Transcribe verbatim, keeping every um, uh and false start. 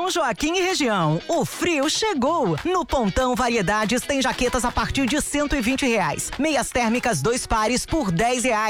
São Joaquim e região, o frio chegou. No Pontão Variedades tem jaquetas a partir de cento e vinte reais. Meias térmicas dois pares por dez reais.